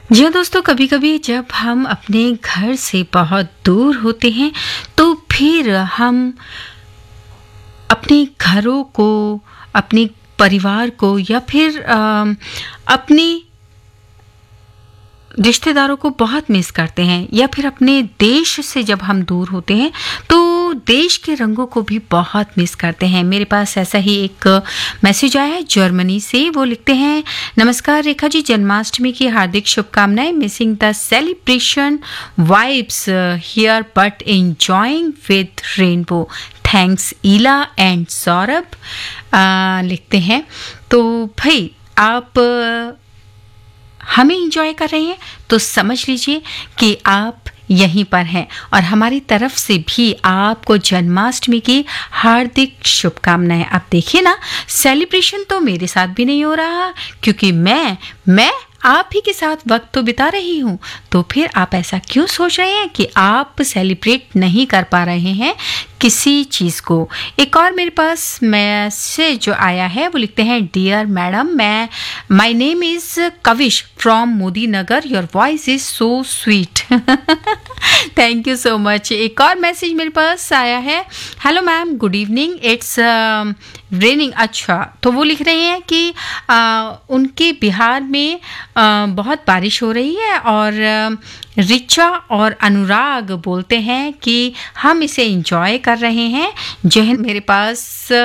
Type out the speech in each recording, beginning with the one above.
जी हाँ दोस्तों, कभी कभी जब हम अपने घर से बहुत दूर होते हैं तो फिर हम अपने घरों को, अपने परिवार को या फिर अपनी रिश्तेदारों को बहुत मिस करते हैं। या फिर अपने देश से जब हम दूर होते हैं तो देश के रंगों को भी बहुत मिस करते हैं। मेरे पास ऐसा ही एक मैसेज आया है जर्मनी से। वो लिखते हैं, नमस्कार रेखा जी, जन्माष्टमी की हार्दिक शुभकामनाएं। Missing the celebration vibes here but enjoying with rainbow. Thanks Ila and Saurabh लिखते हैं। तो भाई आप हमें इंजॉय कर रहे हैं तो समझ लीजिए कि आप यहीं पर हैं और हमारी तरफ से भी आपको जन्माष्टमी की हार्दिक शुभकामनाएं। आप देखिए ना, सेलिब्रेशन तो मेरे साथ भी नहीं हो रहा क्योंकि मैं आप ही के साथ वक्त तो बिता रही हूँ। तो फिर आप ऐसा क्यों सोच रहे हैं कि आप सेलिब्रेट नहीं कर पा रहे हैं किसी चीज़ को। एक और मेरे पास मैसेज जो आया है वो लिखते हैं, dear madam, my name is Kavish from Modi Nagar, your voice is so sweet. Thank you so much. एक और मैसेज मेरे पास आया है, hello ma'am, good evening, it's raining. अच्छा, तो वो लिख रहे हैं कि उनके बिहार में बहुत बारिश हो रही है और रिचा और अनुराग बोलते हैं कि हम इसे एंजॉय कर रहे हैं। जहन मेरे पास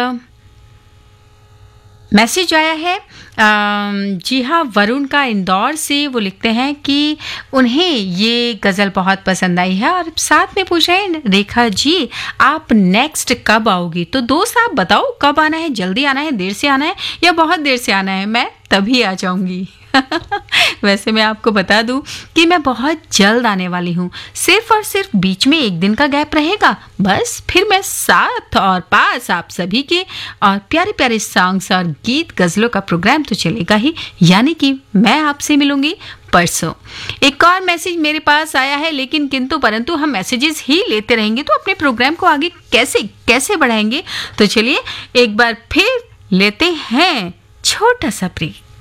मैसेज आया है जी हाँ, वरुण का इंदौर से। वो लिखते हैं कि उन्हें ये गज़ल बहुत पसंद आई है और साथ में पूछ रहे हैं, रेखा जी आप नेक्स्ट कब आओगी। तो दोस्त आप बताओ कब आना है, जल्दी आना है, देर से आना है या बहुत देर से आना है, मैं तभी आ जाऊंगी। वैसे मैं आपको बता दूं कि मैं बहुत जल्द आने वाली हूँ। सिर्फ और सिर्फ बीच में एक दिन का गैप रहेगा, बस फिर मैं साथ और पास आप सभी के और प्यारे प्यारे सॉन्ग्स और गीत गज़लों का प्रोग्राम तो चलेगा ही, यानी कि मैं आपसे मिलूंगी परसों। एक और मैसेज मेरे पास आया है, लेकिन किंतु परंतु हम मैसेजेस ही लेते रहेंगे तो अपने प्रोग्राम को आगे कैसे बढ़ाएंगे। तो चलिए एक बार फिर लेते हैं छोटा सा ब्रेक।